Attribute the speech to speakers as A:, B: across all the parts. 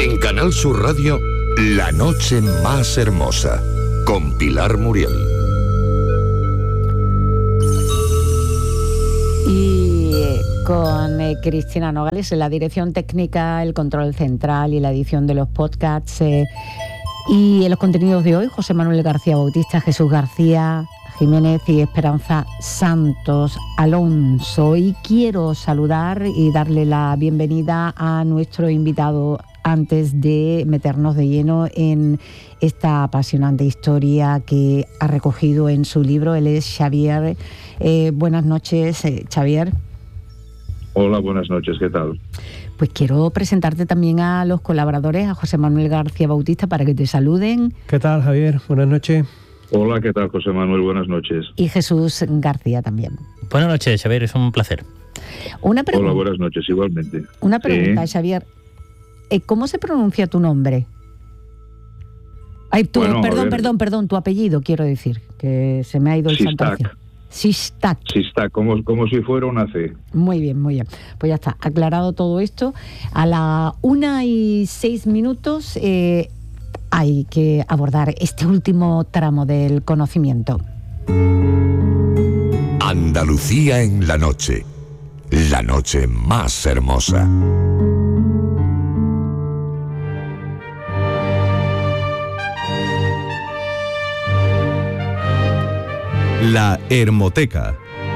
A: En Canal Sur Radio, La Noche Más Hermosa, con Pilar Muriel.
B: Y con Cristina Nogales en la dirección técnica, el control central y la edición de los podcasts. Y en los contenidos de hoy, José Manuel García Bautista, Jesús García Jiménez y Esperanza Santos Alonso. Y quiero saludar y darle la bienvenida a nuestro invitado antes de meternos de lleno en esta apasionante historia que ha recogido en su libro. Él es Xavier. Buenas noches, Xavier.
C: Hola, buenas noches, ¿qué tal?
B: Pues quiero presentarte también a los colaboradores, a José Manuel García Bautista, para que te saluden.
D: ¿Qué tal, Javier? Buenas noches.
C: Hola, ¿qué tal, José Manuel? Buenas noches.
B: Y Jesús García también.
E: Buenas noches, Xavier, es un placer.
B: Hola,
C: buenas noches, igualmente.
B: Una pregunta,
C: sí.
B: Xavier. ¿Cómo se pronuncia tu nombre? Ay, perdón, tu apellido, quiero decir, que se me ha ido el santacio. Sistak.
C: Sistak, como si fuera una C.
B: Muy bien, muy bien. Pues ya está, aclarado todo esto. A la 1:06 hay que abordar este último tramo del conocimiento.
A: Andalucía en la noche más hermosa.
F: La Hermoteca.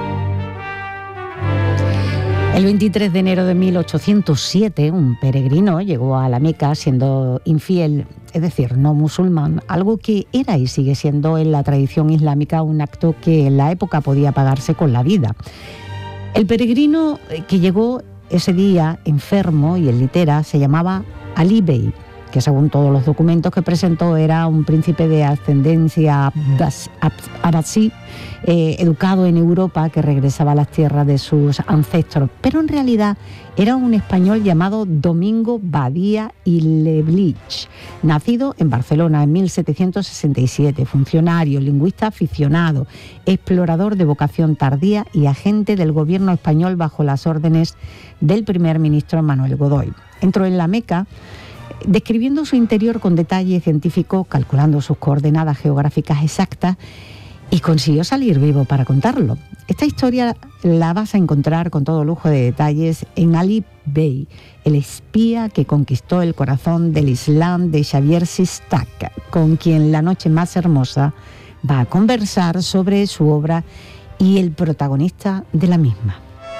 B: El 23 de enero de 1807, un peregrino llegó a la Meca siendo infiel, es decir, no musulmán, algo que era y sigue siendo en la tradición islámica un acto que en la época podía pagarse con la vida. El peregrino que llegó ese día enfermo y en litera se llamaba Ali Bey, que según todos los documentos que presentó era un príncipe de ascendencia abasí, educado en Europa, que regresaba a las tierras de sus ancestros, pero en realidad era un español llamado Domingo Badía y Leblich, nacido en Barcelona en 1767, funcionario, lingüista aficionado, explorador de vocación tardía y agente del gobierno español bajo las órdenes del primer ministro Manuel Godoy. Entró en la Meca describiendo su interior con detalle científico, calculando sus coordenadas geográficas exactas, y consiguió salir vivo para contarlo. Esta historia la vas a encontrar con todo lujo de detalles en Ali Bey, el espía que conquistó el corazón del Islam de Xavier Sistak, con quien La Noche Más Hermosa va a conversar sobre su obra y el protagonista de la misma.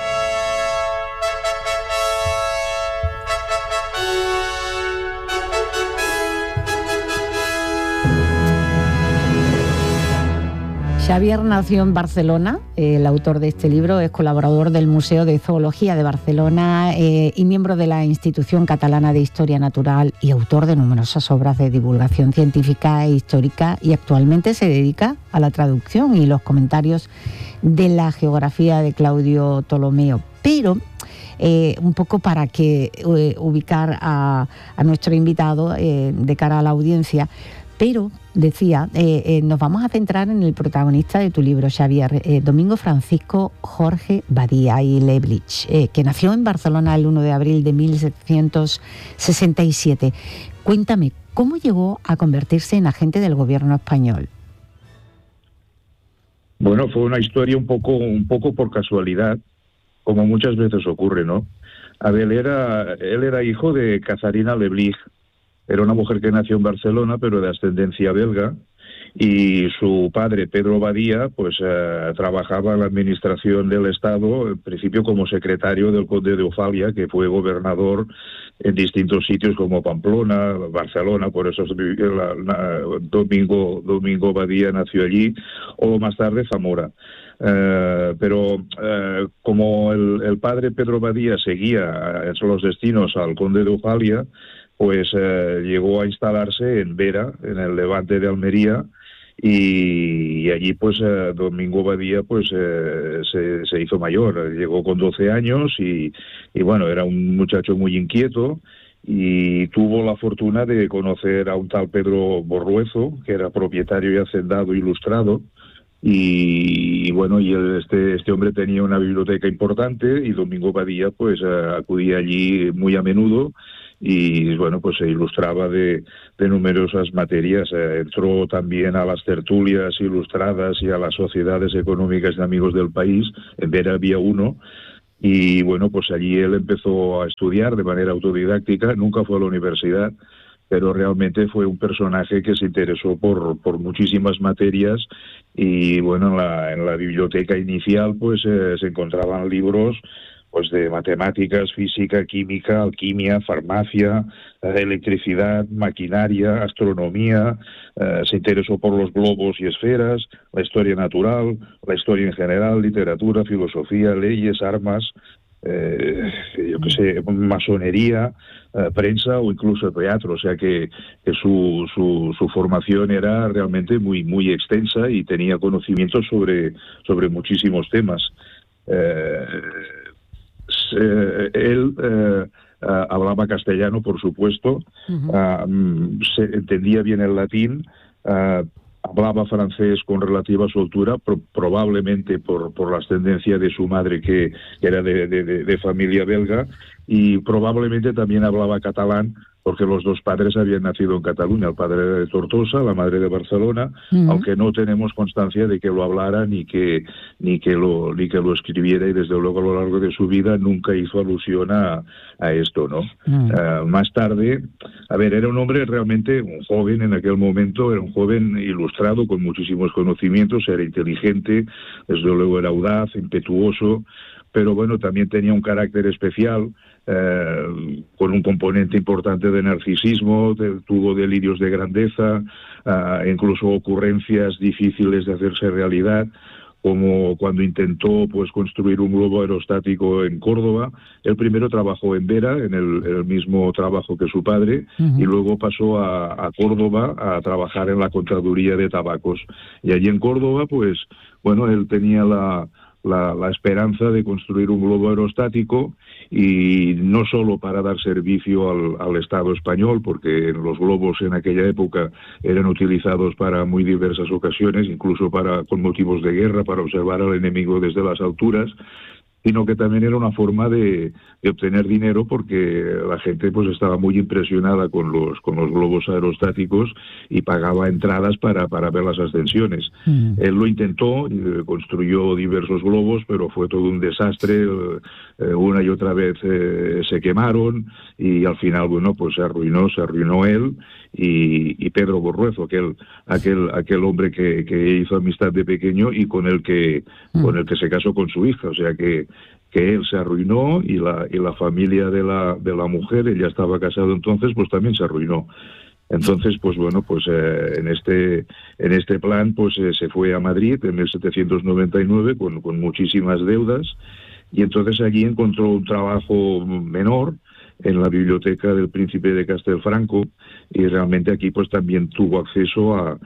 B: Xavier nació en Barcelona. El autor de este libro es colaborador del Museo de Zoología de Barcelona y miembro de la Institución Catalana de Historia Natural y autor de numerosas obras de divulgación científica e histórica, y actualmente se dedica a la traducción y los comentarios de la geografía de Claudio Ptolomeo. Pero un poco para que ubicar a nuestro invitado de cara a la audiencia. Pero, decía, nos vamos a centrar en el protagonista de tu libro, Xavier, Domingo Francisco Jorge Badía y Leblich, que nació en Barcelona el 1 de abril de 1767. Cuéntame, ¿cómo llegó a convertirse en agente del gobierno español?
C: Bueno, fue una historia un poco por casualidad, como muchas veces ocurre, ¿no? A ver, él era hijo de Catharina Leblich. Era una mujer que nació en Barcelona, pero de ascendencia belga, y su padre, Pedro Badía, pues trabajaba en la administración del Estado, en principio como secretario del conde de Ofalia, que fue gobernador en distintos sitios como Pamplona, Barcelona, por eso Domingo Badía nació allí, o más tarde Zamora. Pero como el padre Pedro Badía seguía los destinos al conde de Ofalia, pues llegó a instalarse en Vera, en el Levante de Almería, y allí pues Domingo Badía pues se hizo mayor. Llegó con 12 años y bueno, era un muchacho muy inquieto, y tuvo la fortuna de conocer a un tal Pedro Borruezo, que era propietario y hacendado ilustrado, y bueno, y este hombre tenía una biblioteca importante, y Domingo Badía pues acudía allí muy a menudo, y bueno, pues se ilustraba de numerosas materias. Entró también a las tertulias ilustradas y a las sociedades económicas de amigos del país. En Vera había uno. Y bueno, pues allí él empezó a estudiar de manera autodidáctica, nunca fue a la universidad, pero realmente fue un personaje que se interesó por muchísimas materias. Y bueno, en la biblioteca inicial pues se encontraban libros pues de matemáticas, física, química, alquimia, farmacia, electricidad, maquinaria, astronomía. Se interesó por los globos y esferas, la historia natural, la historia en general, literatura, filosofía, leyes, armas, yo qué sé, masonería, prensa o incluso teatro. O sea que su formación era realmente muy extensa y tenía conocimientos sobre muchísimos temas. Él hablaba castellano, por supuesto, se entendía bien el latín, hablaba francés con relativa soltura, probablemente por la ascendencia de su madre, que era de familia belga, y probablemente también hablaba catalán, porque los dos padres habían nacido en Cataluña, el padre era de Tortosa, la madre de Barcelona, aunque no tenemos constancia de que lo hablara ni que lo escribiera, y desde luego a lo largo de su vida nunca hizo alusión a esto, ¿no? Más tarde, era un hombre realmente, un joven en aquel momento, era un joven ilustrado con muchísimos conocimientos, era inteligente, desde luego era audaz, impetuoso, pero bueno, también tenía un carácter especial, con un componente importante de narcisismo, tuvo delirios de grandeza, incluso ocurrencias difíciles de hacerse realidad, como cuando intentó pues construir un globo aerostático en Córdoba. Él primero trabajó en Vera, en el mismo trabajo que su padre, y luego pasó a Córdoba a trabajar en la contaduría de tabacos. Y allí en Córdoba, pues, bueno, él tenía la esperanza de construir un globo aerostático, y no solo para dar servicio al Estado español, porque los globos en aquella época eran utilizados para muy diversas ocasiones, incluso con motivos de guerra, para observar al enemigo desde las alturas, sino que también era una forma de obtener dinero, porque la gente pues estaba muy impresionada con los globos aerostáticos y pagaba entradas para ver las ascensiones. Él lo intentó, construyó diversos globos, pero fue todo un desastre. Una y otra vez se quemaron, y al final, bueno, pues se arruinó él y Pedro Borruezo, aquel hombre que hizo amistad de pequeño y con el que se casó con su hija. O sea que él se arruinó, y la familia de la mujer, ella estaba casado entonces, pues también se arruinó. Entonces, pues bueno, pues en este plan pues se fue a Madrid en 1799 con muchísimas deudas, y entonces allí encontró un trabajo menor en la biblioteca del príncipe de Castelfranco, y realmente aquí pues también tuvo acceso a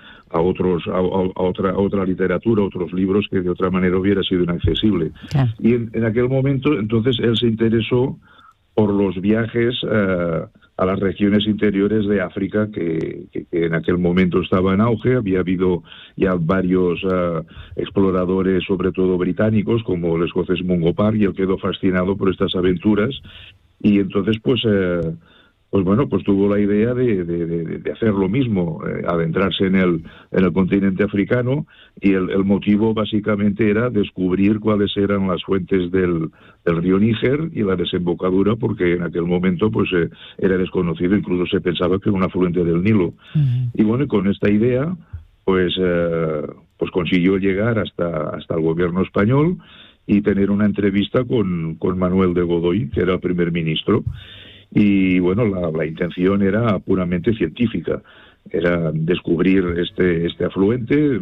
C: otra literatura, a otros libros que de otra manera hubiera sido inaccesible. Claro. Y en aquel momento, entonces, él se interesó por los viajes a las regiones interiores de África, que en aquel momento estaba en auge. Había habido ya varios exploradores, sobre todo británicos, como el escocés Mungo Park, y él quedó fascinado por estas aventuras. Y entonces, pues bueno, pues tuvo la idea de hacer lo mismo, adentrarse en el continente africano, y el motivo básicamente era descubrir cuáles eran las fuentes del río Níger y la desembocadura, porque en aquel momento pues era desconocido, incluso se pensaba que era un afluente del Nilo. Y bueno, con esta idea pues consiguió llegar hasta el gobierno español y tener una entrevista con Manuel de Godoy, que era el primer ministro. Y bueno, la intención era puramente científica, era descubrir este afluente,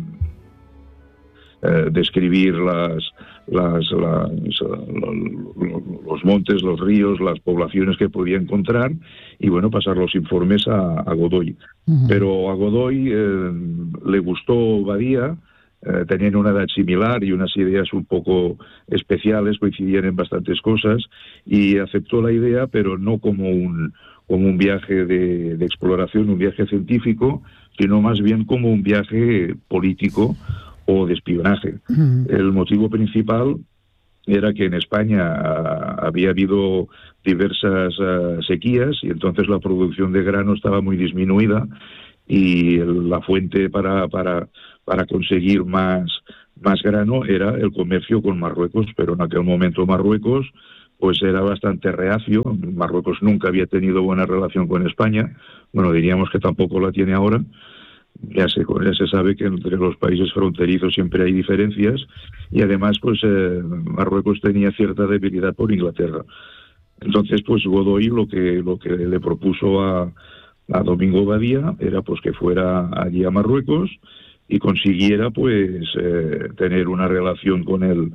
C: describir los montes, los ríos, las poblaciones que podía encontrar, y bueno, pasar los informes a Godoy. Pero a Godoy le gustó Badía. Tenían una edad similar y unas ideas un poco especiales, coincidían en bastantes cosas, y aceptó la idea, pero no como un viaje de exploración, un viaje científico, sino más bien como un viaje político o de espionaje. El motivo principal era que en España había habido diversas sequías y entonces la producción de grano estaba muy disminuida y la fuente para conseguir más grano era el comercio con Marruecos, pero en aquel momento Marruecos pues era bastante reacio. Marruecos nunca había tenido buena relación con España, bueno, diríamos que tampoco la tiene ahora. Ya se sabe que entre los países fronterizos siempre hay diferencias y además pues Marruecos tenía cierta debilidad por Inglaterra. Entonces pues Godoy lo que le propuso a Domingo Badía era pues que fuera allí a Marruecos y consiguiera pues tener una relación con el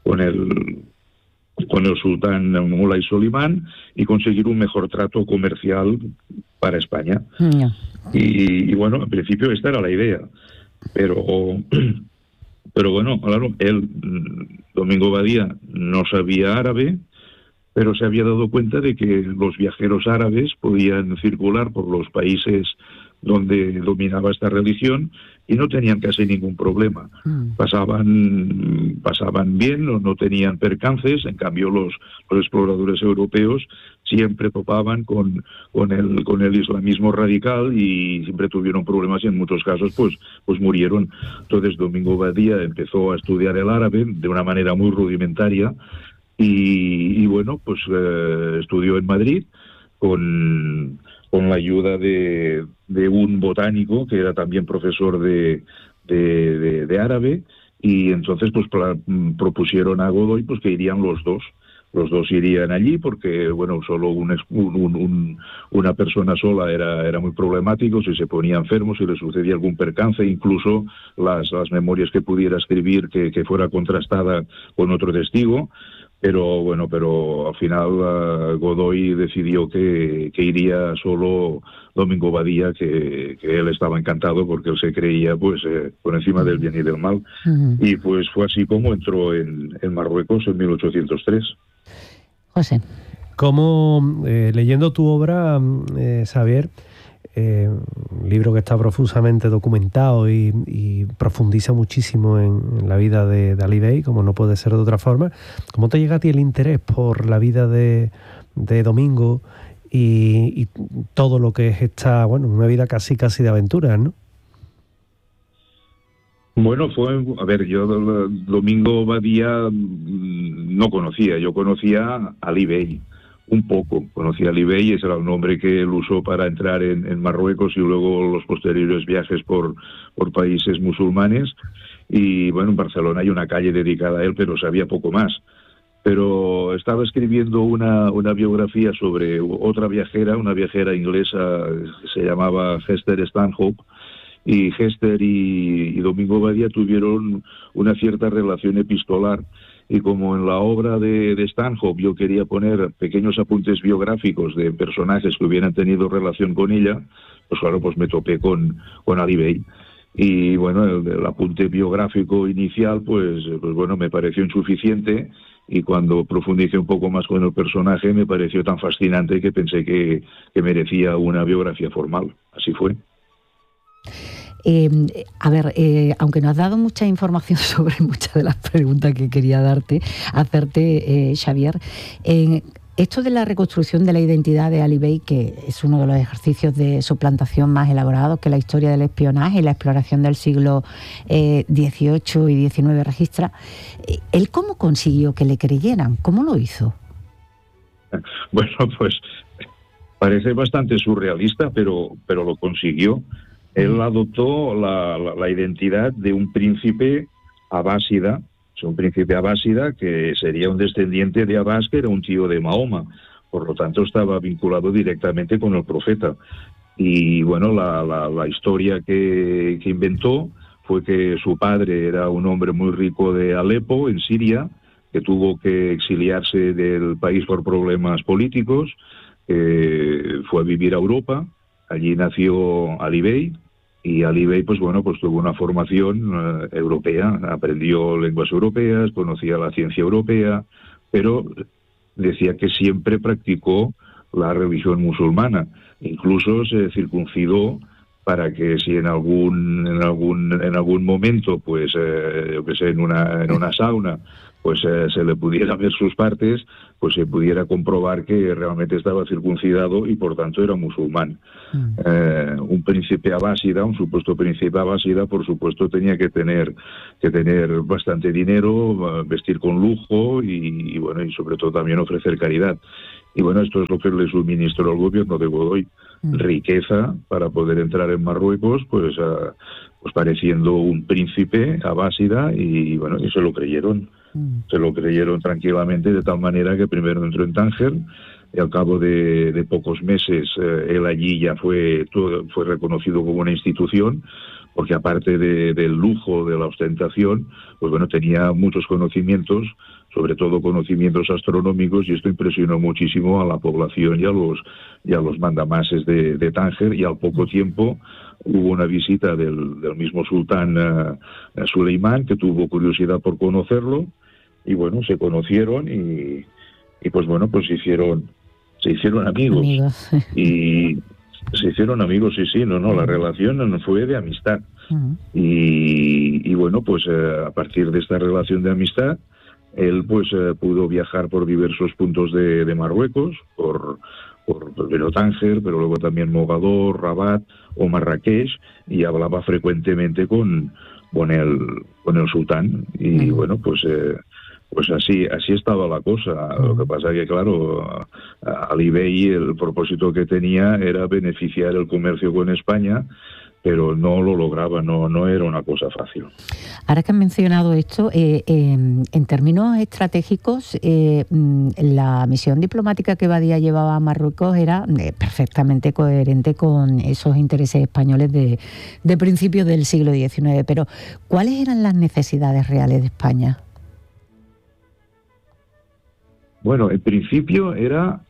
C: sultán Mulay Solimán y conseguir un mejor trato comercial para España.
B: No.
C: Y bueno, en principio esta era la idea, pero bueno, claro, Domingo Badía, no sabía árabe, pero se había dado cuenta de que los viajeros árabes podían circular por los países donde dominaba esta religión y no tenían casi ningún problema. Pasaban bien, no tenían percances. En cambio los exploradores europeos siempre topaban con el islamismo radical y siempre tuvieron problemas y en muchos casos pues murieron. Entonces Domingo Badía empezó a estudiar el árabe de una manera muy rudimentaria y bueno, pues estudió en Madrid con la ayuda de un botánico que era también profesor de árabe, y entonces pues propusieron a Godoy pues que irían los dos irían allí porque bueno, solo una persona sola era muy problemático. Si se ponía enfermo, si le sucedía algún percance, incluso las memorias que pudiera escribir que fuera contrastada con otro testigo. Pero al final Godoy decidió que iría solo Domingo Badía, que él estaba encantado porque él se creía pues por encima del bien y del mal. Y pues fue así como entró en Marruecos en 1803.
B: José.
D: Como leyendo tu obra, Xavier, un libro que está profusamente documentado y profundiza muchísimo en la vida de Ali Bey, como no puede ser de otra forma. ¿Cómo te llega a ti el interés por la vida de Domingo y todo lo que es una vida casi de aventuras, ¿no?
C: Bueno, yo Domingo Badía no conocía, yo conocía a Ali Bey. Un poco, conocía a Ali Bey, ese era el nombre que él usó para entrar en Marruecos y luego los posteriores viajes por países musulmanes. Y bueno, en Barcelona hay una calle dedicada a él, pero sabía poco más. Pero estaba escribiendo una biografía sobre otra viajera, una viajera inglesa que se llamaba Hester Stanhope, y Hester y Domingo Badía tuvieron una cierta relación epistolar. Y como en la obra de Stanhope yo quería poner pequeños apuntes biográficos de personajes que hubieran tenido relación con ella, pues claro, pues me topé con Ali Bey. Y bueno, el apunte biográfico inicial, pues bueno, me pareció insuficiente, y cuando profundicé un poco más con el personaje me pareció tan fascinante que pensé que merecía una biografía formal. Así fue.
B: Aunque nos has dado mucha información sobre muchas de las preguntas que quería hacerte, Xavier, esto de la reconstrucción de la identidad de Ali Bey, que es uno de los ejercicios de suplantación más elaborados que la historia del espionaje y la exploración del siglo XVIII y XIX registra, ¿él cómo consiguió que le creyeran? ¿Cómo lo hizo?
C: Bueno, pues parece bastante surrealista, pero lo consiguió. Él adoptó la identidad de un príncipe abásida, que sería un descendiente de Abbas, que era un tío de Mahoma. Por lo tanto, estaba vinculado directamente con el profeta. Y bueno, la historia que inventó fue que su padre era un hombre muy rico de Alepo, en Siria, que tuvo que exiliarse del país por problemas políticos, fue a vivir a Europa. Allí nació Ali Bey, y Ali Bey pues tuvo una formación europea, aprendió lenguas europeas, conocía la ciencia europea, pero decía que siempre practicó la religión musulmana. Incluso se circuncidó para que si en algún momento, pues yo que sé, en una sauna, pues se le pudiera ver sus partes, pues se pudiera comprobar que realmente estaba circuncidado y por tanto era musulmán. Un príncipe abásida, un supuesto príncipe abásida, por supuesto tenía que tener bastante dinero, vestir con lujo y bueno, y sobre todo también ofrecer caridad. Y bueno, esto es lo que le suministró el gobierno de Godoy, riqueza para poder entrar en Marruecos, pues pareciendo un príncipe abásida, y bueno, y se lo creyeron. Se lo creyeron tranquilamente, de tal manera que primero entró en Tánger y al cabo de pocos meses él allí ya fue reconocido como una institución, porque aparte del lujo, de la ostentación, pues bueno, tenía muchos conocimientos, sobre todo conocimientos astronómicos, y esto impresionó muchísimo a la población y a los mandamases de Tánger, y al poco tiempo hubo una visita del mismo sultán Suleimán, que tuvo curiosidad por conocerlo, y bueno, se conocieron y pues bueno, pues se hicieron amigos. Y se hicieron amigos, sí, la relación fue de amistad. Y bueno, pues a partir de esta relación de amistad, él pues pudo viajar por diversos puntos de Marruecos, por primero Tánger, pero luego también Mogador, Rabat o Marrakech, y hablaba frecuentemente con el sultán. Y bueno, pues así estaba la cosa. Lo que pasa es que, claro, Ali Bey, el propósito que tenía era beneficiar el comercio con España, pero no lo lograba, no era una cosa fácil.
B: Ahora que han mencionado esto, en términos estratégicos, la misión diplomática que Badía llevaba a Marruecos era perfectamente coherente con esos intereses españoles de principios del siglo XIX, pero ¿cuáles eran las necesidades reales de España?
C: Bueno, en principio era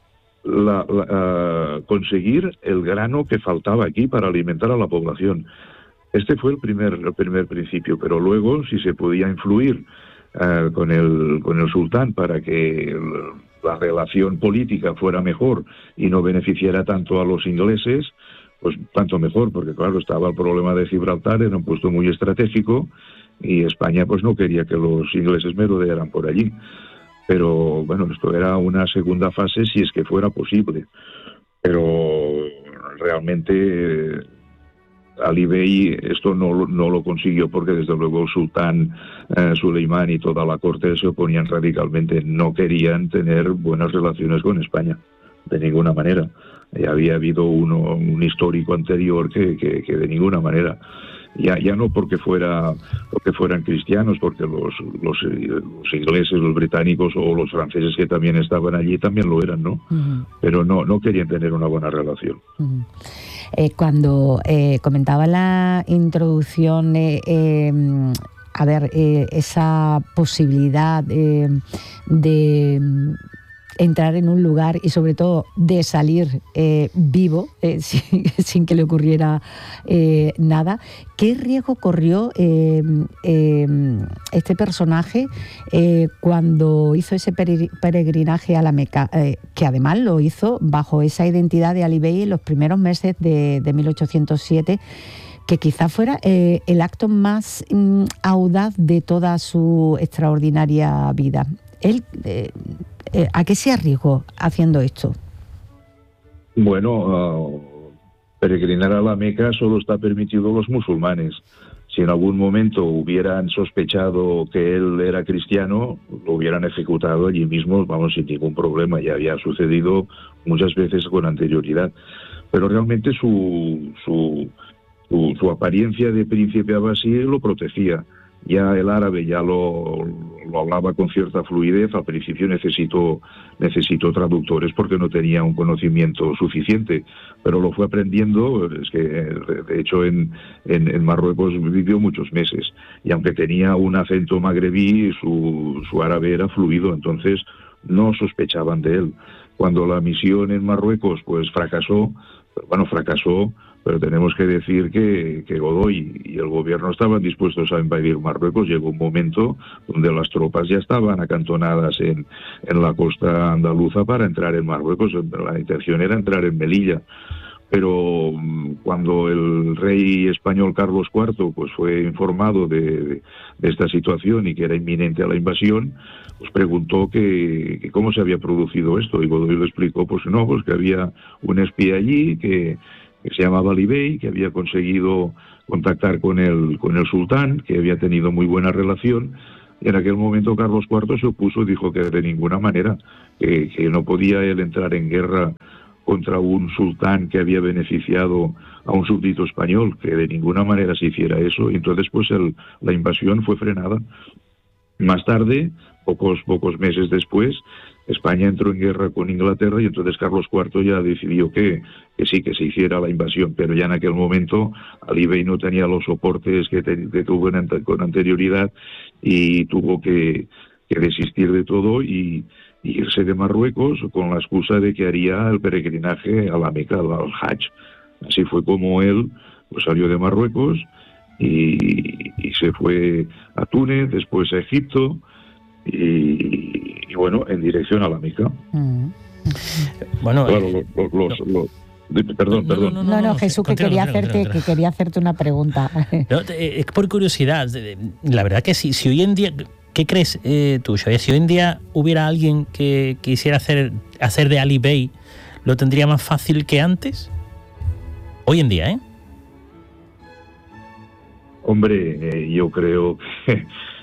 C: conseguir el grano que faltaba aquí para alimentar a la población. Este fue el primer principio, pero luego, si se podía influir con el sultán para que la relación política fuera mejor y no beneficiara tanto a los ingleses, pues tanto mejor, porque claro, estaba el problema de Gibraltar, era un puesto muy estratégico y España pues no quería que los ingleses merodearan por allí. Pero bueno, esto era una segunda fase si es que fuera posible. Pero realmente Ali Bey esto no lo consiguió, porque desde luego el sultán Suleimán y toda la corte se oponían radicalmente. No querían tener buenas relaciones con España, de ninguna manera. Había habido un histórico anterior que de ninguna manera. Ya no porque fueran cristianos, porque los ingleses, los británicos o los franceses que también estaban allí también lo eran, ¿no? Pero no querían tener una buena relación.
B: Cuando comentaba la introducción, esa posibilidad de entrar en un lugar y sobre todo de salir vivo, sin que le ocurriera nada. ¿Qué riesgo corrió este personaje cuando hizo ese peregrinaje a la Meca, que además lo hizo bajo esa identidad de Ali Bey en los primeros meses de 1807, que quizás fuera el acto más audaz de toda su extraordinaria vida? Él, ¿a qué se arriesgó haciendo esto?
C: Bueno, peregrinar a la Meca solo está permitido a los musulmanes. Si en algún momento hubieran sospechado que él era cristiano, lo hubieran ejecutado allí mismo, vamos, sin ningún problema. Ya había sucedido muchas veces con anterioridad. Pero realmente su apariencia de príncipe abasí lo protegía. Ya el árabe ya lo hablaba con cierta fluidez. Al principio necesitó traductores porque no tenía un conocimiento suficiente, pero lo fue aprendiendo. Es que de hecho en Marruecos vivió muchos meses, y aunque tenía un acento magrebí, su árabe era fluido, entonces no sospechaban de él. Cuando la misión en Marruecos pues fracasó, pero tenemos que decir que Godoy y el gobierno estaban dispuestos a invadir Marruecos. Llegó un momento donde las tropas ya estaban acantonadas en la costa andaluza para entrar en Marruecos. La intención era entrar en Melilla. pero cuando el rey español Carlos IV pues fue informado de esta situación y que era inminente a la invasión, pues preguntó que cómo se había producido esto, y Godoy le explicó pues que había un espía allí que se llamaba Ali Bey, que había conseguido contactar con el sultán, que había tenido muy buena relación. Y en aquel momento Carlos IV se opuso y dijo que de ninguna manera, que no podía él entrar en guerra contra un sultán que había beneficiado a un súbdito español, que de ninguna manera se hiciera eso. Y entonces pues la invasión fue frenada. Más tarde, pocos meses después, España entró en guerra con Inglaterra y entonces Carlos IV ya decidió que sí, que se hiciera la invasión, pero ya en aquel momento Ali Bey no tenía los soportes que tuvo con anterioridad y tuvo que desistir de todo y irse de Marruecos con la excusa de que haría el peregrinaje a la Meca, al Hajj. Así fue como él pues salió de Marruecos y se fue a Túnez, después a Egipto y bueno, en dirección a la Meca.
E: Bueno,
C: claro, perdón.
B: No, Jesús, que quería hacerte una pregunta.
E: No, es por curiosidad. La verdad que si hoy en día, ¿qué crees tú, Xavier? Si hoy en día hubiera alguien que quisiera hacer de Ali Bey, ¿lo tendría más fácil que antes? Hoy en día, ¿eh?
C: Hombre, yo creo que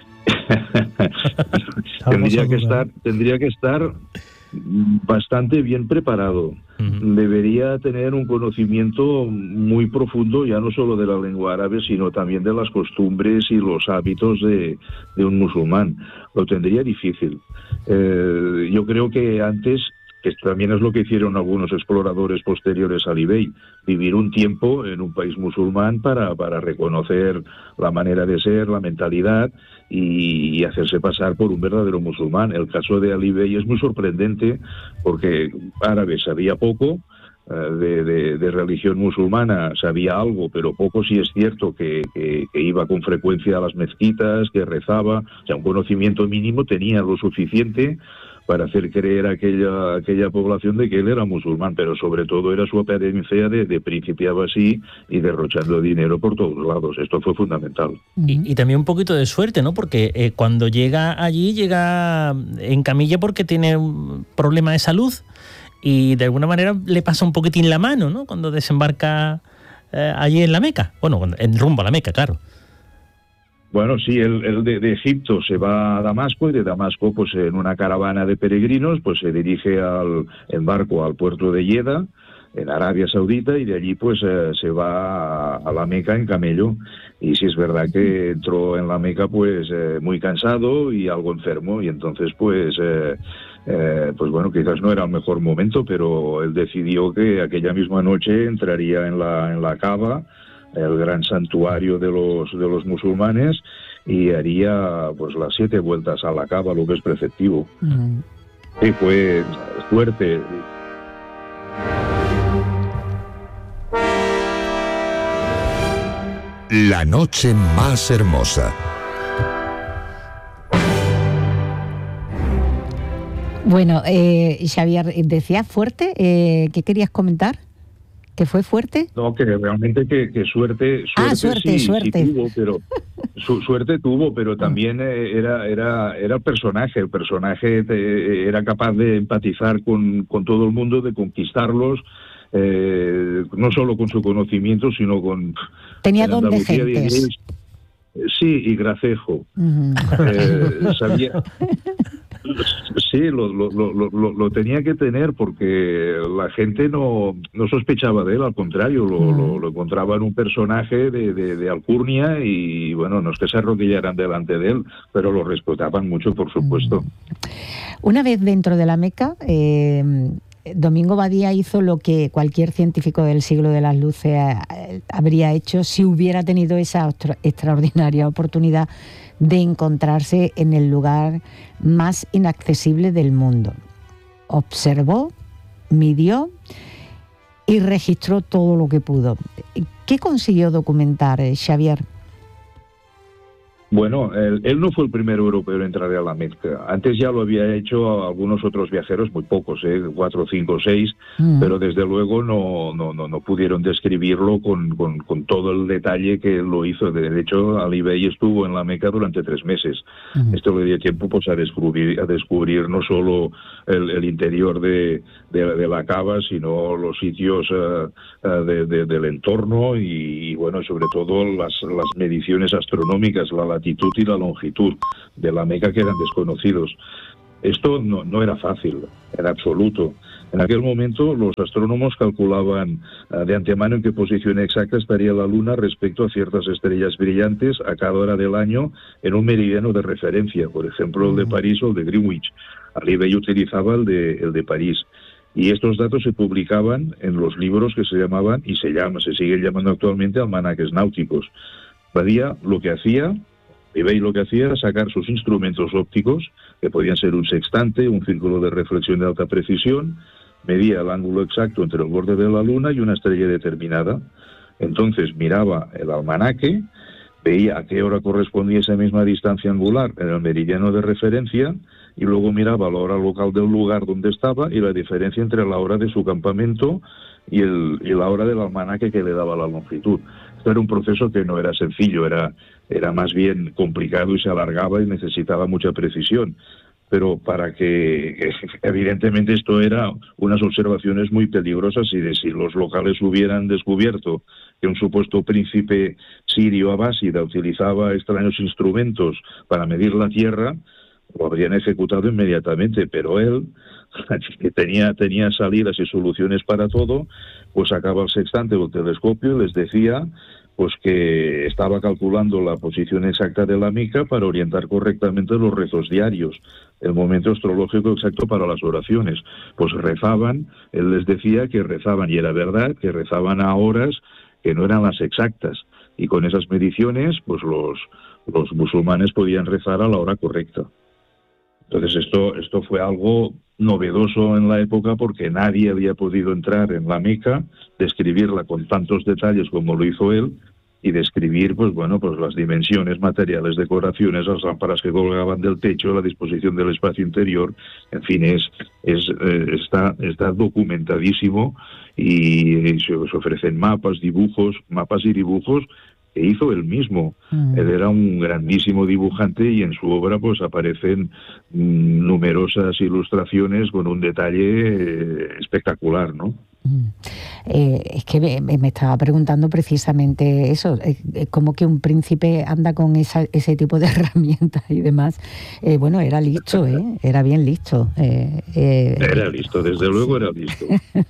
C: tendría que estar bastante bien preparado. Debería tener un conocimiento muy profundo, ya no solo de la lengua árabe, sino también de las costumbres y los hábitos de un musulmán. Lo tendría difícil. Yo creo que antes, que también es lo que hicieron algunos exploradores posteriores a Ali Bey, vivir un tiempo en un país musulmán para reconocer la manera de ser, la mentalidad y hacerse pasar por un verdadero musulmán. El caso de Ali Bey es muy sorprendente porque árabe sabía poco, de religión musulmana sabía algo, pero poco. Sí es cierto que iba con frecuencia a las mezquitas, que rezaba, o sea, un conocimiento mínimo tenía, lo suficiente para hacer creer a aquella población de que él era musulmán, pero sobre todo era su apariencia de príncipe abasí y derrochando dinero por todos lados. Esto fue fundamental.
E: Y también un poquito de suerte, ¿no? Porque cuando llega allí, llega en camilla porque tiene un problema de salud y de alguna manera le pasa un poquitín la mano, ¿no? Cuando desembarca allí en la Meca. Bueno, en rumbo a la Meca, claro.
C: Bueno, sí, él de Egipto se va a Damasco y de Damasco, pues en una caravana de peregrinos, pues se dirige en barco al puerto de Yeda, en Arabia Saudita, y de allí pues se va a la Meca en camello. Y sí es verdad que entró en la Meca pues muy cansado y algo enfermo, y entonces pues bueno, quizás no era el mejor momento, pero él decidió que aquella misma noche entraría en la Kaaba, el gran santuario de los musulmanes, y haría pues las 7 vueltas a la Kaaba, lo que es preceptivo. Y fue fuerte.
A: La noche más hermosa.
B: Bueno, Xavier, decías fuerte, ¿qué querías comentar? ¿Que fue fuerte?
C: No, que realmente que suerte sí tuvo, pero suerte tuvo, pero también era el personaje. El personaje era capaz de empatizar con todo el mundo, de conquistarlos, no solo con su conocimiento, sino con...
B: Tenía don de gentes.
C: Sí, y gracejo. Sabía... Sí, lo tenía que tener porque la gente no sospechaba de él, al contrario, lo encontraban un personaje de alcurnia y bueno, no es que se arrodillaran delante de él, pero lo respetaban mucho, por supuesto.
B: Una vez dentro de la Meca, Domingo Badía hizo lo que cualquier científico del siglo de las luces habría hecho si hubiera tenido esa extraordinaria oportunidad de encontrarse en el lugar más inaccesible del mundo. Observó, midió y registró todo lo que pudo. ¿Qué consiguió documentar, Xavier?
C: Bueno, él no fue el primer europeo en entrar a la Meca. Antes ya lo había hecho algunos otros viajeros, muy pocos, 4, 5, 6, pero desde luego no pudieron describirlo con todo el detalle que él lo hizo. De hecho, Ali Bey estuvo en la Meca durante 3 meses. Esto le dio tiempo pues, a descubrir no solo el interior de la Kaaba, sino los sitios del entorno y bueno, sobre todo las mediciones astronómicas, la latitud y la longitud de la Meca, que eran desconocidos. Esto no era fácil, en absoluto. En aquel momento los astrónomos calculaban de antemano en qué posición exacta estaría la Luna respecto a ciertas estrellas brillantes a cada hora del año en un meridiano de referencia, por ejemplo el de París o el de Greenwich. Ali Bey utilizaba el de París. Y estos datos se publicaban en los libros que se llamaban, y se siguen llamando actualmente, almanaques náuticos. Badía lo que hacía era sacar sus instrumentos ópticos, que podían ser un sextante, un círculo de reflexión de alta precisión, medía el ángulo exacto entre el borde de la Luna y una estrella determinada. Entonces miraba el almanaque, veía a qué hora correspondía esa misma distancia angular en el meridiano de referencia, y luego miraba la hora local del lugar donde estaba y la diferencia entre la hora de su campamento y la hora del almanaque que le daba la longitud. Esto era un proceso que no era sencillo, era más bien complicado y se alargaba y necesitaba mucha precisión. Pero evidentemente esto era unas observaciones muy peligrosas, y si los locales hubieran descubierto que un supuesto príncipe sirio abásida utilizaba extraños instrumentos para medir la Tierra, lo habrían ejecutado inmediatamente, pero él, que tenía salidas y soluciones para todo, pues sacaba el sextante o el telescopio y les decía pues que estaba calculando la posición exacta de la Meca para orientar correctamente los rezos diarios, el momento astrológico exacto para las oraciones. Pues rezaban, él les decía que rezaban, y era verdad, que rezaban a horas que no eran las exactas, y con esas mediciones pues los musulmanes podían rezar a la hora correcta. Entonces esto fue algo novedoso en la época, porque nadie había podido entrar en la Meca, describirla con tantos detalles como lo hizo él, y describir pues las dimensiones materiales, decoraciones, las lámparas que colgaban del techo, la disposición del espacio interior. En fin, está documentadísimo, y se ofrecen mapas y dibujos que hizo él mismo. Él era un grandísimo dibujante, y en su obra pues aparecen numerosas ilustraciones con un detalle espectacular, ¿no?
B: Es que me estaba preguntando precisamente eso, como que un príncipe anda con ese tipo de herramientas y demás. Bueno, era listo, era bien listo.
C: Era listo, desde luego era listo.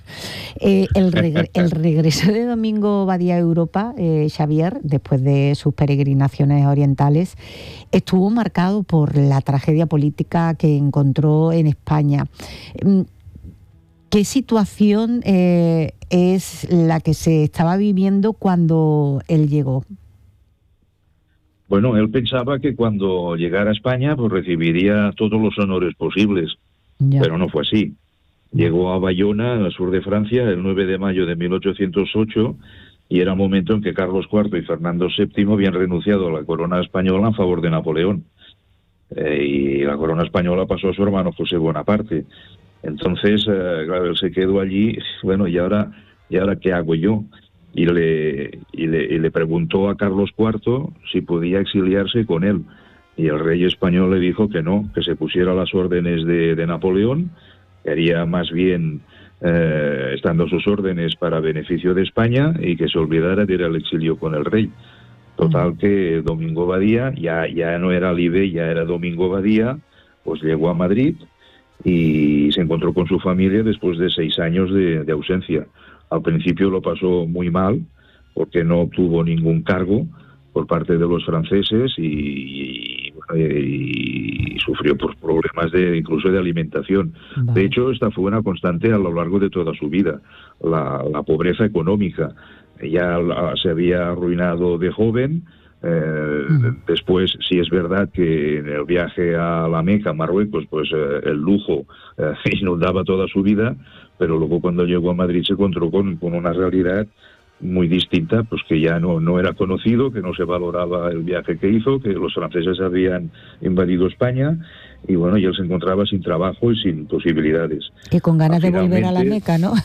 B: El regreso de Domingo Badía a Europa, Xavier, después de sus peregrinaciones orientales, estuvo marcado por la tragedia política que encontró en España. ¿Qué situación es la que se estaba viviendo cuando él llegó?
C: Bueno, él pensaba que cuando llegara a España pues recibiría todos los honores posibles, pero no fue así. Llegó a Bayona, al sur de Francia, el 9 de mayo de 1808, y era momento en que Carlos IV y Fernando VII habían renunciado a la corona española en favor de Napoleón. Y la corona española pasó a su hermano José Bonaparte. Entonces, claro, él se quedó allí. Bueno, ¿y ahora qué hago yo? Y le preguntó a Carlos IV si podía exiliarse con él. Y el rey español le dijo que no, que se pusiera a las órdenes de Napoleón, que haría más bien estando a sus órdenes para beneficio de España, y que se olvidara de ir al exilio con el rey. Total, que Domingo Badía, ya no era Ali Bey, ya era Domingo Badía, pues llegó a Madrid y se encontró con su familia después de 6 años de ausencia. Al principio lo pasó muy mal, porque no obtuvo ningún cargo por parte de los franceses, y sufrió por problemas incluso de alimentación. Vale. De hecho, esta fue una constante a lo largo de toda su vida, la pobreza económica. Ya se había arruinado de joven. Después, sí es verdad que en el viaje a la Meca, Marruecos, pues el lujo inundaba toda su vida, pero luego cuando llegó a Madrid se encontró con una realidad muy distinta, pues que ya no era conocido, que no se valoraba el viaje que hizo, que los franceses habían invadido España, y bueno, y él se encontraba sin trabajo y sin posibilidades.
B: Que con ganas de volver a la Meca, ¿no?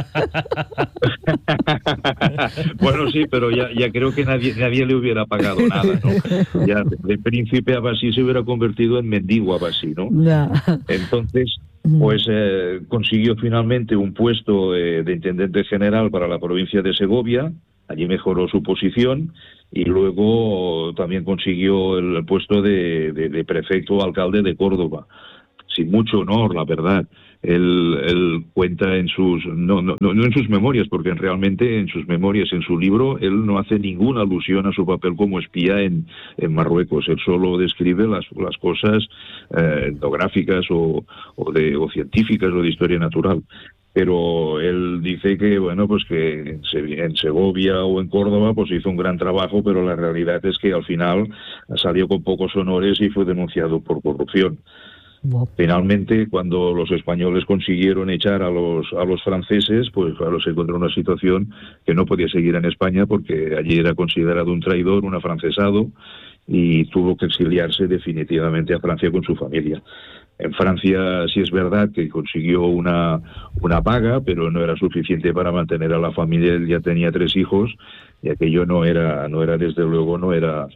C: Bueno, sí, pero ya creo que nadie le hubiera pagado nada, ¿no? Ya de príncipe Abbasí se hubiera convertido en mendigo Abbasí, ¿no?
B: Ya.
C: Entonces, pues consiguió finalmente un puesto de intendente general para la provincia de Segovia. Allí mejoró su posición y luego también consiguió el puesto de prefecto o alcalde de Córdoba. Sin mucho honor, la verdad. Él cuenta en sus, no en sus memorias, porque realmente en sus memorias, en su libro, él no hace ninguna alusión a su papel como espía en Marruecos. Él solo describe las cosas etnográficas o científicas o de historia natural. Pero él dice que, bueno, pues que en Segovia o en Córdoba pues hizo un gran trabajo, pero la realidad es que al final salió con pocos honores y fue denunciado por corrupción. Finalmente, cuando los españoles consiguieron echar a los franceses, pues claro, se encontró una situación que no podía seguir en España porque allí era considerado un traidor, un afrancesado, y tuvo que exiliarse definitivamente a Francia con su familia. En Francia sí es verdad que consiguió una paga, pero no era suficiente para mantener a la familia. Él ya tenía 3 hijos y aquello no era desde luego no era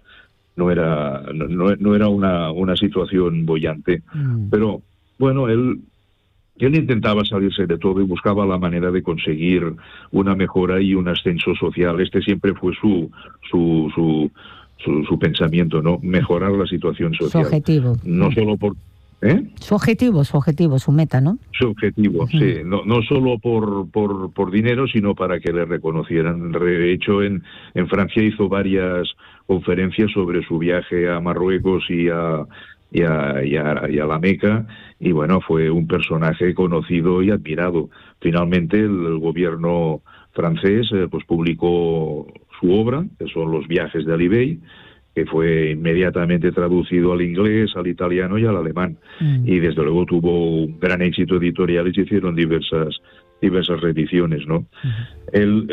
C: una situación boyante. Pero bueno, él intentaba salirse de todo y buscaba la manera de conseguir una mejora y un ascenso social. Este siempre fue su pensamiento, ¿no? Mejorar la situación social.
B: Su objetivo.
C: No solo por
B: Su objetivo, su meta, ¿no?
C: Su objetivo, sí. No solo por dinero, sino para que le reconocieran. De hecho, en Francia hizo varias conferencias sobre su viaje a Marruecos y a la Meca, y bueno, fue un personaje conocido y admirado. Finalmente, el gobierno francés pues publicó su obra, que son Los viajes de Ali Bey, que fue inmediatamente traducido al inglés, al italiano y al alemán. Y desde luego tuvo un gran éxito editorial y se hicieron diversas reediciones, ¿no? Él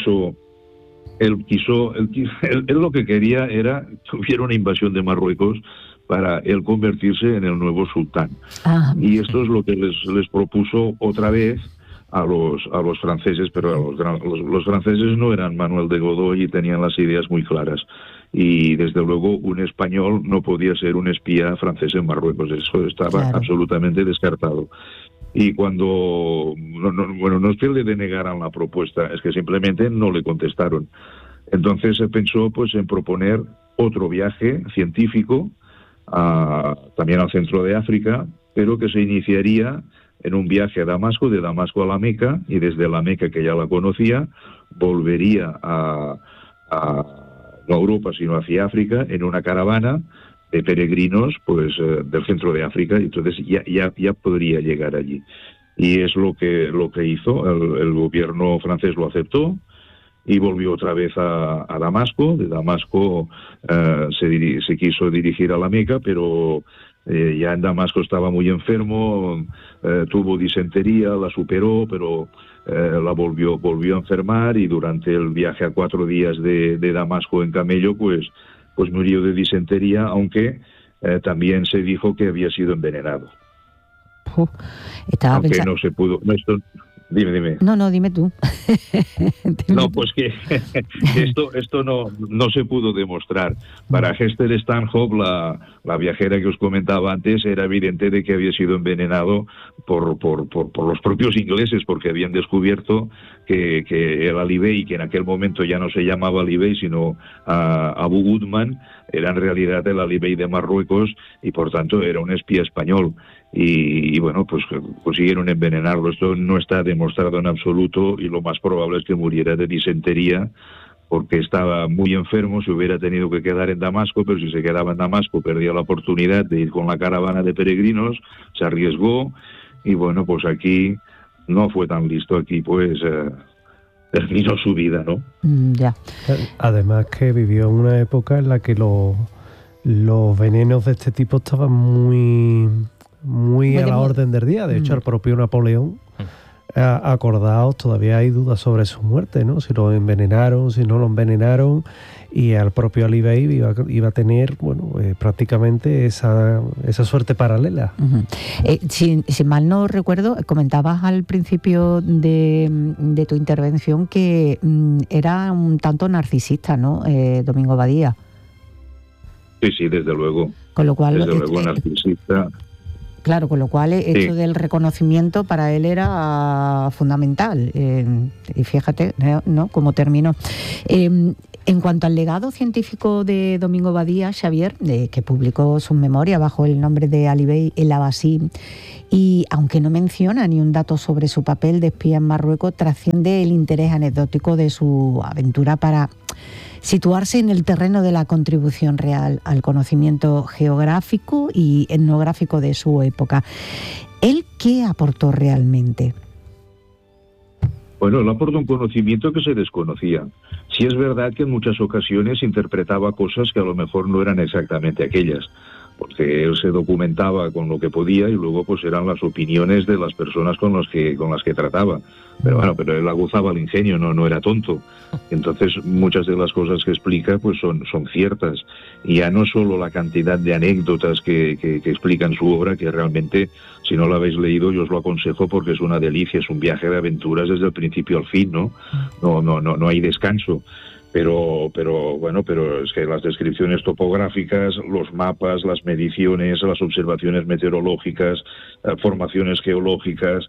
C: lo que quería era que hubiera una invasión de Marruecos para él convertirse en el nuevo sultán. Y esto es lo que les propuso otra vez a los franceses, pero los franceses no eran Manuel de Godoy y tenían las ideas muy claras. Y desde luego un español no podía ser un espía francés en Marruecos, eso estaba absolutamente descartado. Y cuando, no es que le denegaran la propuesta, es que simplemente no le contestaron. Entonces se pensó pues en proponer otro viaje científico, también al centro de África, pero que se iniciaría en un viaje a Damasco, de Damasco a la Meca, y desde la Meca, que ya la conocía, volvería no a Europa, sino hacia África, en una caravana de peregrinos pues del centro de África, y entonces ya podría llegar allí. Y es lo que hizo, el gobierno francés lo aceptó, y volvió otra vez a Damasco. De Damasco se quiso dirigir a la Meca, pero ya en Damasco estaba muy enfermo, tuvo disentería, la superó, pero la volvió a enfermar, y durante el viaje a 4 días de Damasco en camello, pues murió de disentería, aunque también se dijo que había sido envenenado.
B: Estaba
C: aunque
B: pensando...
C: no se pudo... Dime.
B: No, dime tú.
C: No, pues que esto no se pudo demostrar. Para Hester Stanhope, la viajera que os comentaba antes, era evidente de que había sido envenenado por los propios ingleses, porque habían descubierto que el Ali Bey, que en aquel momento ya no se llamaba Ali Bey, sino Abu Gudman, era en realidad el Ali Bey de Marruecos, y por tanto era un espía español. Y bueno, pues consiguieron envenenarlo. Esto no está demostrado en absoluto, y lo más probable es que muriera de disentería, porque estaba muy enfermo. Se hubiera tenido que quedar en Damasco, pero si se quedaba en Damasco perdía la oportunidad de ir con la caravana de peregrinos, se arriesgó, y bueno, pues aquí no fue tan listo. Aquí pues terminó su vida, ¿no?
B: Ya.
D: Además que vivió en una época en la que los venenos de este tipo estaban muy a la orden del día. De hecho, el propio Napoleón acordados, todavía hay dudas sobre su muerte, ¿no? Si lo envenenaron, si no lo envenenaron, y al propio Ali Bey iba a tener, bueno, prácticamente esa suerte paralela.
B: Uh-huh. Si mal no recuerdo, comentabas al principio de tu intervención que era un tanto narcisista, ¿no? Domingo Badía.
C: Sí, desde luego.
B: Con lo cual,
C: desde luego narcisista.
B: Claro, con lo cual el hecho del reconocimiento para él era fundamental. Y fíjate, ¿no? Cómo terminó. En cuanto al legado científico de Domingo Badía, Xavier, que publicó sus memorias bajo el nombre de Ali Bey el Abbasí, y aunque no menciona ni un dato sobre su papel de espía en Marruecos, trasciende el interés anecdótico de su aventura para situarse en el terreno de la contribución real al conocimiento geográfico y etnográfico de su época. ¿Él qué aportó realmente?
C: Bueno, él aportó un conocimiento que se desconocía. Sí es verdad que en muchas ocasiones interpretaba cosas que a lo mejor no eran exactamente aquellas, porque él se documentaba con lo que podía y luego pues eran las opiniones de las personas con las que trataba. Pero bueno, pero él aguzaba el ingenio, no era tonto. Entonces muchas de las cosas que explica pues son ciertas. Y ya no solo la cantidad de anécdotas que explican su obra, que realmente, si no lo habéis leído, yo os lo aconsejo porque es una delicia, es un viaje de aventuras desde el principio al fin, ¿no? No hay descanso. Pero es que las descripciones topográficas, los mapas, las mediciones, las observaciones meteorológicas, formaciones geológicas,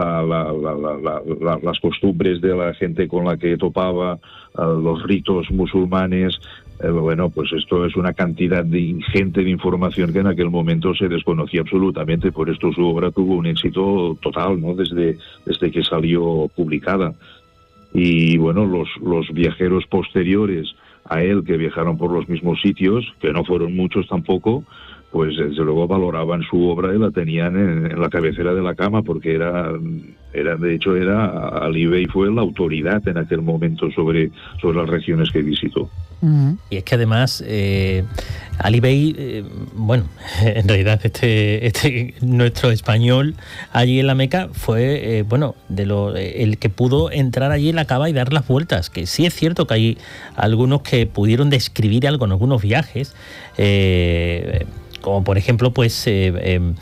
C: las costumbres de la gente con la que topaba, los ritos musulmanes, pues esto es una cantidad ingente de información que en aquel momento se desconocía absolutamente. Por esto su obra tuvo un éxito total, ¿no? Desde que salió publicada. Y bueno, los viajeros posteriores a él, que viajaron por los mismos sitios, que no fueron muchos tampoco, pues desde luego valoraban su obra y la tenían en la cabecera de la cama, porque Ali Bey fue la autoridad en aquel momento sobre las regiones que visitó.
E: Y es que además Ali Bey, en realidad nuestro español allí en la Meca fue el que pudo entrar allí en la Caba y dar las vueltas, que sí es cierto que hay algunos que pudieron describir algo en algunos viajes, como por ejemplo pues el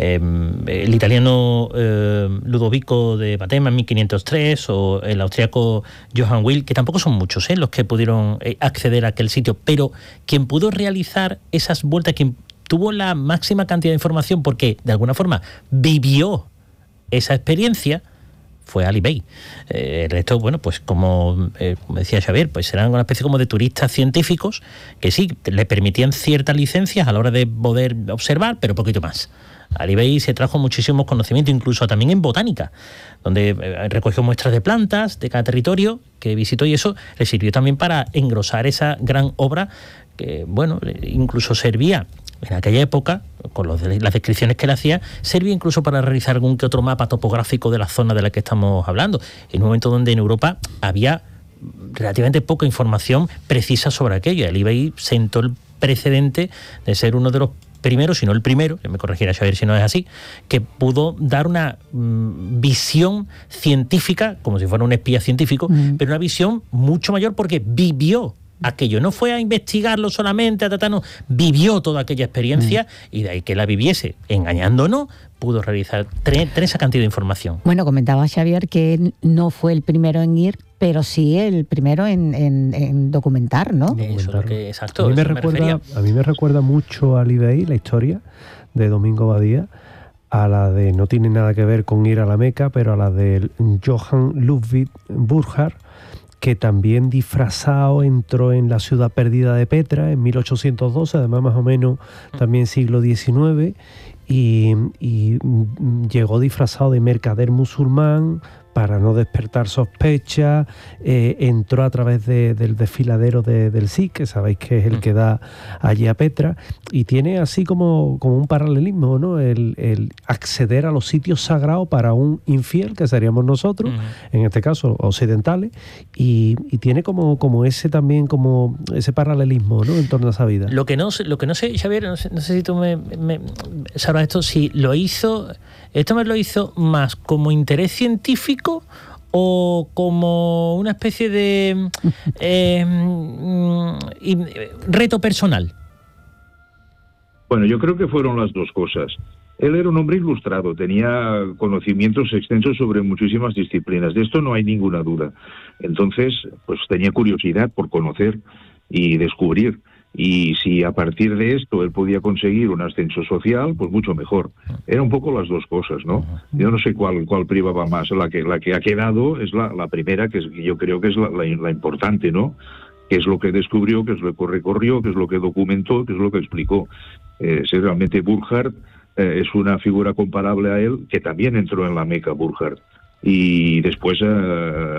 E: italiano Ludovico de Batema en 1503 o el austriaco Johann Will, que tampoco son muchos los que pudieron acceder a aquel sitio, pero quien pudo realizar esas vueltas, quien tuvo la máxima cantidad de información porque de alguna forma vivió esa experiencia, fue Ali Bey. El resto, pues como decía Xavier, pues eran una especie como de turistas científicos que sí, le permitían ciertas licencias a la hora de poder observar, pero poquito más. Ali Bey se trajo muchísimos conocimientos, incluso también en botánica, donde recogió muestras de plantas de cada territorio que visitó, y eso le sirvió también para engrosar esa gran obra que, incluso servía en aquella época, con las descripciones que él hacía, servía incluso para realizar algún que otro mapa topográfico de la zona de la que estamos hablando, en un momento donde en Europa había relativamente poca información precisa sobre aquello. Ali Bey sentó el precedente de ser uno de los primeros, si no el primero, me corregirá Xavier si no es así, que pudo dar una visión científica, como si fuera un espía científico, pero una visión mucho mayor porque vivió aquello, no fue a investigarlo solamente, vivió toda aquella experiencia y de ahí que la viviese, engañándonos, pudo realizar tener esa cantidad de información. Bueno, comentaba Xavier que él no fue el primero en ir, pero sí el primero en documentar, ¿no? Eso es lo que, exacto.
D: A mí me recuerda mucho a Ali Bey, la historia de Domingo Badía, a la de, no tiene nada que ver con ir a la Meca, pero a la de Johann Ludwig Burckhardt, que también disfrazado entró en la ciudad perdida de Petra en 1812, además más o menos también siglo XIX, y llegó disfrazado de mercader musulmán para no despertar sospechas, entró a través del desfiladero del SIC, que sabéis que es el que da allí a Petra, y tiene así como un paralelismo, ¿no? El acceder a los sitios sagrados para un infiel, que seríamos nosotros, en este caso occidentales, y tiene como ese también, como ese paralelismo, ¿no?, en torno a esa vida.
E: Lo que no sé, Xavier, no sé si tú me sabrás esto, si lo hizo más como interés científico o como una especie de reto personal.
C: Bueno, yo creo que fueron las dos cosas. Él era un hombre ilustrado, tenía conocimientos extensos sobre muchísimas disciplinas, de esto no hay ninguna duda. Entonces, pues tenía curiosidad por conocer y descubrir. Y si a partir de esto él podía conseguir un ascenso social, pues mucho mejor. Era un poco las dos cosas, ¿no? Yo no sé cuál privaba más. La que ha quedado es la primera, que yo creo que es la importante, ¿no? Qué es lo que descubrió, qué es lo que recorrió, qué es lo que documentó, qué es lo que explicó. Si realmente Burckhardt es una figura comparable a él, que también entró en la Meca, Burckhardt. Y después